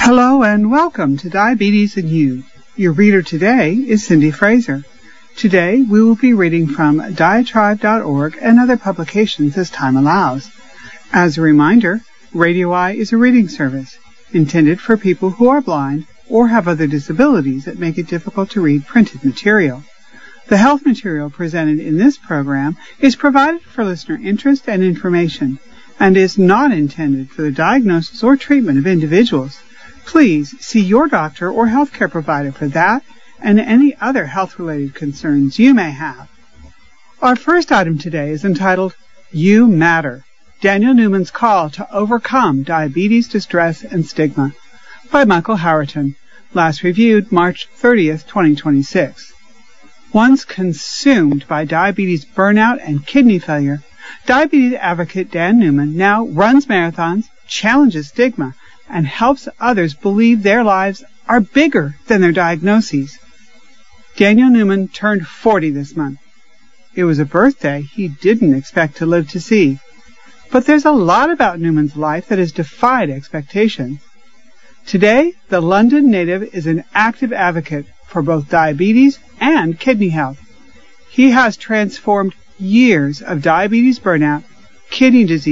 Hello and welcome to Diabetes and You. Your reader today is Cindy Fraser. Today we will be reading from Diatribe.org and other publications as time allows. As a reminder, Radio Eye is a reading service intended for people who are blind or have other disabilities that make it difficult to read printed material. The health material presented in this program is provided for listener interest and information and is not intended for the diagnosis or treatment of individuals. Please see your doctor or healthcare provider for that and any other health-related concerns you may have. Our first item today is entitled, You Matter, Daniel Newman's Call to Overcome Diabetes Distress and Stigma, by Michael Howerton, last reviewed March 30th, 2026. Once consumed by diabetes burnout and kidney failure, diabetes advocate Dan Newman now runs marathons, challenges stigma, and helps others believe their lives are bigger than their diagnoses. Daniel Newman turned 40 this month. It was a birthday he didn't expect to live to see. But there's a lot about Newman's life that has defied expectations. Today, the London native is an active advocate for both diabetes and kidney health. He has transformed years of diabetes burnout, kidney disease,